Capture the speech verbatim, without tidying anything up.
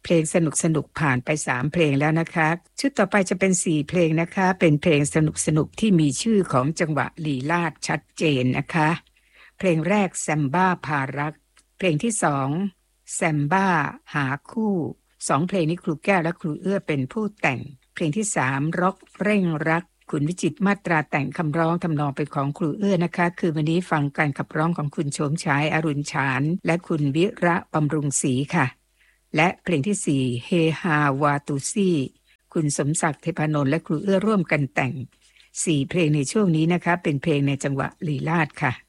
เพลงสนุกสนุกผ่านไปสามเพลงแล้วนะคะชุดต่อไปจะเป็นสี่เพลงนะคะเป็นเพลงสนุกสนุกที่มีชื่อของจังหวะลีลาศชัดเจนนะคะเพลงแรกแซมบ้าพารักเพลงที่สองแซมบ้าหาคู่สองเพลงนี้ครูแก้วและครูเอื้อเป็นผู้แต่งเพลงที่สามร็อกเร่งรักคุณวิจิตรมาตราแต่งคำร้องทำนองเป็นของครูเอื้อนะคะคือวันนี้ฟังการขับร้องของคุณโฉมฉายอรุณฉานและคุณวิระบำรุงศรีค่ะและเพลงที่สี่เฮฮาวาตูซี่คุณสมศักดิ์เทพนนท์และครูเอื้อร่วมกันแต่งสี่เพลงในช่วงนี้นะคะเป็นเพลงในจังหวะลีลาศค่ะ